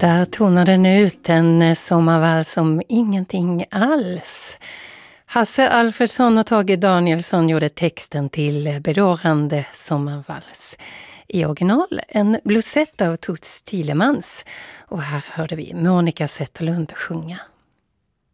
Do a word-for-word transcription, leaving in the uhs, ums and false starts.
Där tonade den ut en sommarvals som ingenting alls. Hasse Alfredsson och Tage Danielsson gjorde texten till Berörande sommarvals. I original en bluesett av Toots Thielemans. Och här hörde vi Monica Zetterlund sjunga.